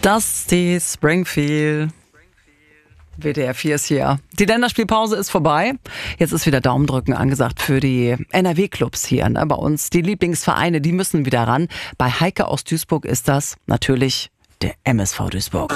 Dusty Springfield. WDR 4 ist hier. Die Länderspielpause ist vorbei. Jetzt ist wieder Daumendrücken angesagt für die NRW-Clubs hier. Ne? Bei uns die Lieblingsvereine, die müssen wieder ran. Bei Heike aus Duisburg ist das natürlich der MSV Duisburg.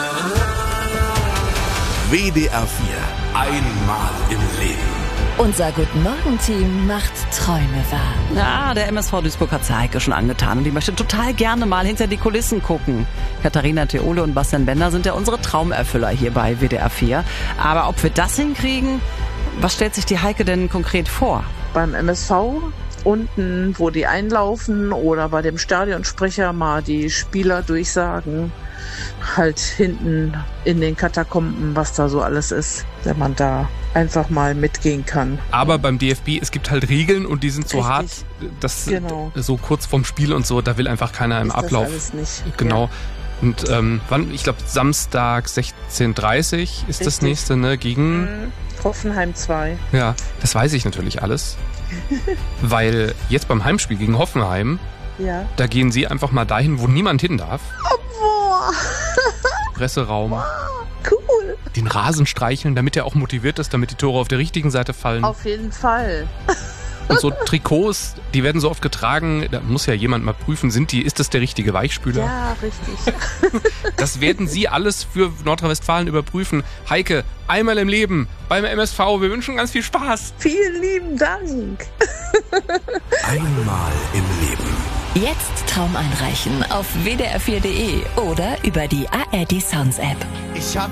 WDR 4. Einmal im Leben. Unser Guten-Morgen-Team macht Träume wahr. Ja, der MSV Duisburg hat es Heike schon angetan und die möchte total gerne mal hinter die Kulissen gucken. Katharina Theole und Bastian Bender sind ja unsere Traumerfüller hier bei WDR 4. Aber ob wir das hinkriegen, was stellt sich die Heike denn konkret vor? Beim MSV unten, wo die einlaufen, oder bei dem Stadionsprecher mal die Spieler durchsagen. Halt hinten in den Katakomben, was da so alles ist, wenn man da einfach mal mitgehen kann. Aber beim DFB, es gibt halt Regeln und die sind so hart, dass so kurz vorm Spiel und so, da will einfach keiner im Ablauf. Das alles nicht. Genau. Ja. Und wann? Ich glaube Samstag 16:30 ist das nächste, ne? Gegen Hoffenheim 2. Ja, das weiß ich natürlich alles. Weil jetzt beim Heimspiel gegen Hoffenheim, da gehen sie einfach mal dahin, wo niemand hin darf. Boah. Presseraum. Cool. Den Rasen streicheln, damit er auch motiviert ist, damit die Tore auf der richtigen Seite fallen. Auf jeden Fall. Und so Trikots, die werden so oft getragen, da muss ja jemand mal prüfen, ist das der richtige Weichspüler? Ja, richtig. Das werden Sie alles für Nordrhein-Westfalen überprüfen. Heike, einmal im Leben beim MSV, wir wünschen ganz viel Spaß. Vielen lieben Dank. Einmal im Leben. Jetzt Traum einreichen auf wdr4.de oder über die ARD Sounds App.